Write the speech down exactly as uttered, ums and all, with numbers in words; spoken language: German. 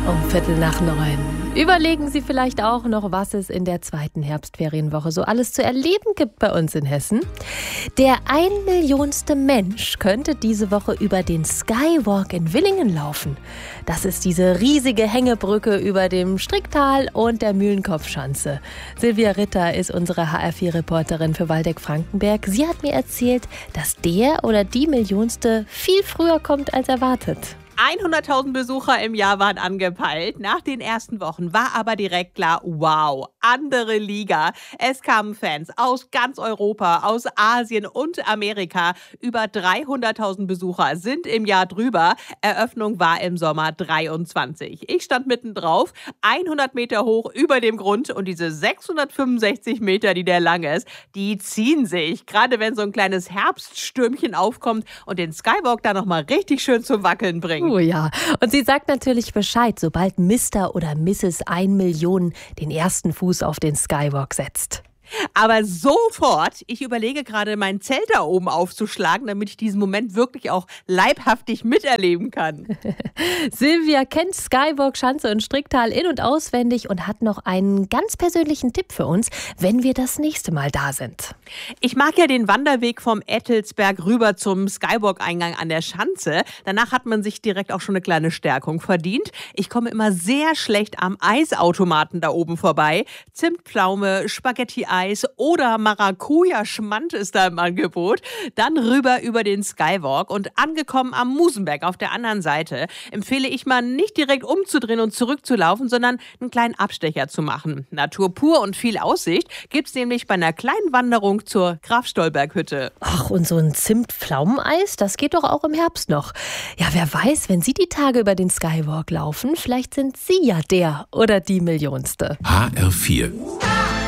Um Viertel nach neun. Überlegen Sie vielleicht auch noch, was es in der zweiten Herbstferienwoche so alles zu erleben gibt bei uns in Hessen. Der einmillionste Mensch könnte diese Woche über den Skywalk in Willingen laufen. Das ist diese riesige Hängebrücke über dem Stricktal und der Mühlenkopfschanze. Silvia Ritter ist unsere H R vier Reporterin für Waldeck-Frankenberg. Sie hat mir erzählt, dass der oder die Millionste viel früher kommt als erwartet. hunderttausend Besucher im Jahr waren angepeilt. Nach den ersten Wochen war aber direkt klar, wow, andere Liga. Es kamen Fans aus ganz Europa, aus Asien und Amerika. Über dreihunderttausend Besucher sind im Jahr drüber. Eröffnung war im Sommer dreiundzwanzig. Ich stand mittendrauf, hundert Meter hoch über dem Grund, und diese sechshundertfünfundsechzig Meter, die der lang ist, die ziehen sich. Gerade wenn so ein kleines Herbststürmchen aufkommt und den Skywalk da nochmal richtig schön zum Wackeln bringt. Oh ja, und sie sagt natürlich Bescheid, sobald Mister oder Misses ein Million den ersten Fuß auf den Skywalk setzt. Aber sofort, ich überlege gerade, mein Zelt da oben aufzuschlagen, damit ich diesen Moment wirklich auch leibhaftig miterleben kann. Silvia kennt Skywalk, Schanze und Stricktal in- und auswendig und hat noch einen ganz persönlichen Tipp für uns, wenn wir das nächste Mal da sind. Ich mag ja den Wanderweg vom Ettelsberg rüber zum Skywalk-Eingang an der Schanze. Danach hat man sich direkt auch schon eine kleine Stärkung verdient. Ich komme immer sehr schlecht am Eisautomaten da oben vorbei. Zimtpflaume, Spaghetti-Eis oder Maracuja-Schmand ist da im Angebot. Dann rüber über den Skywalk und angekommen am Musenberg auf der anderen Seite empfehle ich mal nicht direkt umzudrehen und zurückzulaufen, sondern einen kleinen Abstecher zu machen. Natur pur und viel Aussicht gibt's nämlich bei einer kleinen Wanderung zur Graf-Stolberg-Hütte. Ach, und so ein Zimt-Pflaumeneis, das geht doch auch im Herbst noch. Ja, wer weiß, wenn Sie die Tage über den Skywalk laufen, vielleicht sind Sie ja der oder die Millionste. H R vier